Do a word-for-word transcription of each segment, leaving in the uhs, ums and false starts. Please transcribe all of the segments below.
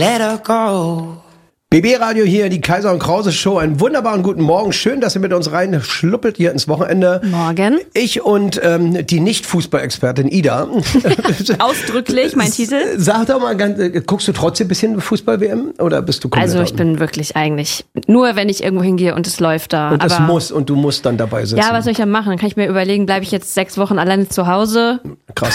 Let her go. B B-Radio hier, die Kaiser und Krause Show. Einen wunderbaren guten Morgen. Schön, dass ihr mit uns rein schluppelt hier ins Wochenende. Morgen. Ich und ähm, die Nicht-Fußball-Expertin Ida. Ausdrücklich, mein Titel. Sag doch mal, ganz, äh, guckst du trotzdem ein bisschen Fußball-W M oder bist du komplett Also ich bin wirklich eigentlich, nur wenn ich irgendwo hingehe und es läuft da. Und es aber muss und du musst dann dabei sitzen. ja, was soll ich dann machen? Dann kann ich mir überlegen, bleibe ich jetzt sechs Wochen alleine zu Hause? Krass.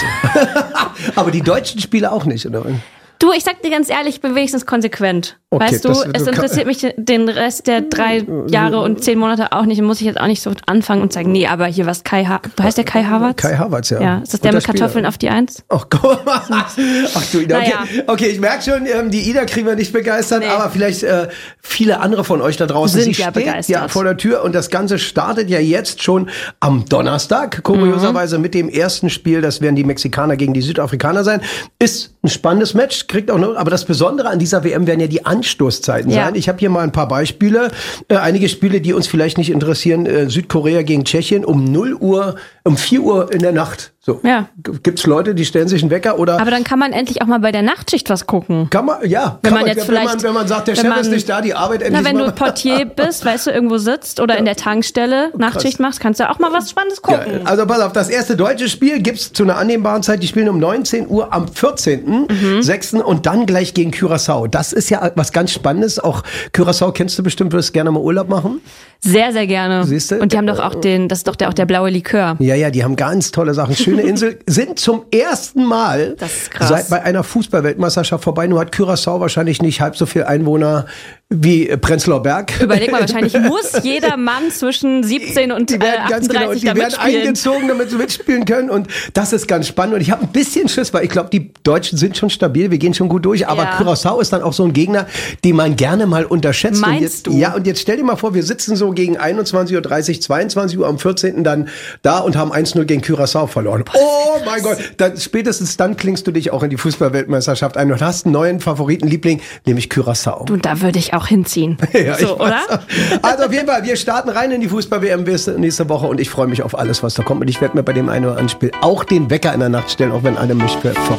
Aber die deutschen Spiele auch nicht, oder? Du, ich sag dir ganz ehrlich, ich bin wenigstens konsequent. Okay, weißt du, das- es du interessiert mich den Rest der drei Jahre und zehn Monate auch nicht. Dann muss ich jetzt auch nicht so anfangen und sagen, nee, aber hier was Kai Ha... Du heißt der Kai Havertz? Kai Havertz, ja. Ja, ist das der Guter mit Kartoffeln Spieler. auf die Eins? Ach Gott. Ach du Ida, okay. Naja. Okay, ich merke schon, ähm, die Ida kriegen wir nicht begeistert, Nee. aber vielleicht äh, viele andere von euch da draußen. Sind Sie ja steht begeistert. ja vor der Tür und das Ganze startet ja jetzt schon am Donnerstag, kurioserweise mit dem ersten Spiel, das werden die Mexikaner gegen die Südafrikaner sein. Ist ein spannendes Match, kriegt auch noch, aber das Besondere an dieser W M werden ja die Anstoßzeiten Ja. sein. Ich habe hier mal ein paar Beispiele. Äh, einige Spiele, die uns vielleicht nicht interessieren. Äh, Südkorea gegen Tschechien um null Uhr, um vier Uhr in der Nacht. So. Ja. G- Gibt's Leute, die stellen sich einen Wecker oder Aber dann kann man endlich auch mal bei der Nachtschicht was gucken. kann man, ja, Wenn kann man jetzt wenn man, vielleicht- wenn man sagt, der wenn Chef man- ist nicht da, die Arbeit endlich Na, wenn mal. du Portier bist, weißt du, irgendwo sitzt oder in der Tankstelle Nachtschicht machst, kannst du auch mal was Spannendes Ja, gucken. also pass auf, das erste deutsche Spiel gibt's zu einer annehmbaren Zeit. Die spielen um neunzehn Uhr am vierzehnten sechsten und dann gleich gegen Curaçao. Das ist ja was ganz Spannendes. Auch Curaçao kennst du bestimmt, würdest gerne mal Urlaub machen. Sehr, sehr gerne. Siehst du? Und die haben doch auch den, das ist doch der, auch der blaue Likör. Ja, ja, die haben ganz tolle Sachen. Schöne Insel, sind zum ersten Mal Das ist krass. seit bei einer Fußball-Weltmeisterschaft vorbei. Nur hat Curaçao wahrscheinlich nicht halb so viel Einwohner wie äh, Prenzlauer Berg. Überleg mal, wahrscheinlich muss jeder Mann zwischen siebzehn und Die äh, werden ganz genau, achtunddreißig die da werden mitspielen. eingezogen, damit sie mitspielen können und das ist ganz spannend und ich habe ein bisschen Schiss, weil ich glaube, die Deutschen sind schon stabil, wir gehen schon gut durch, aber Ja. Curaçao ist dann auch so ein Gegner, den man gerne mal unterschätzt. Meinst und jetzt, du? Ja, und jetzt stell dir mal vor, wir sitzen so gegen einundzwanzig Uhr dreißig, zweiundzwanzig Uhr am vierzehnten dann da und haben eins null gegen Curaçao verloren. Oh mein Gott, dann, spätestens dann klingst du dich auch in die Fußball-Weltmeisterschaft ein und hast einen neuen Favoritenliebling, nämlich Curaçao. Und da würde ich auch hinziehen. Ja, ich so, weiß. oder? Also auf jeden Fall, wir starten rein in die Fußball-W M nächste Woche und ich freue mich auf alles, was da kommt. Und ich werde mir bei dem einen oder anderen Spiel auch den Wecker in der Nacht stellen, auch wenn alle mich für verrückt